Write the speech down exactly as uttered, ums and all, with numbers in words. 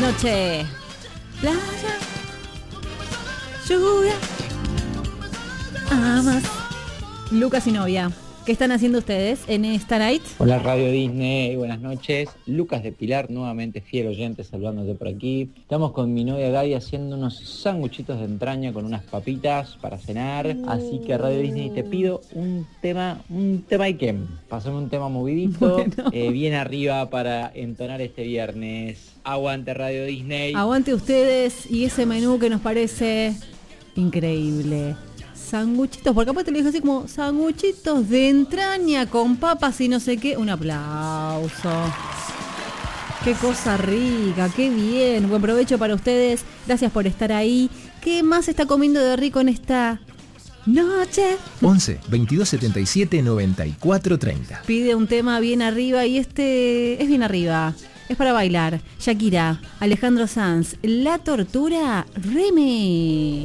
Noche, playa, lluvia, amas. Lucas y novia. ¿Qué están haciendo ustedes en esta night? Hola Radio Disney, buenas noches. Lucas de Pilar, nuevamente fiel oyente, saludándote por aquí. Estamos con mi novia Gaby haciendo unos sanguchitos de entraña con unas papitas para cenar. Así que Radio Disney, te pido un tema, un tema Ikem. Pasame un tema movidito, bueno. eh, bien arriba para entonar este viernes. Aguante Radio Disney. Aguante ustedes y ese menú que nos parece increíble. Sanguchitos, porque aparte te lo dijo así como sanguchitos de entraña con papas y no sé qué. Un aplauso. Qué cosa rica, qué bien. Buen provecho para ustedes. Gracias por estar ahí. ¿Qué más está comiendo de rico en esta noche? once, veintidós, setenta y siete, noventa y cuatro, treinta. Pide un tema bien arriba y este es bien arriba. Es para bailar. Shakira, Alejandro Sanz, La Tortura, Remy.